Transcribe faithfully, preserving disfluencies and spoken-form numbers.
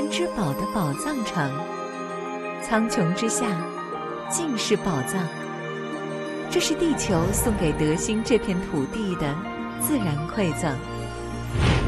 之宝的宝藏城，苍穹之下尽是宝藏。这是地球送给德星这片土地的自然馈赠。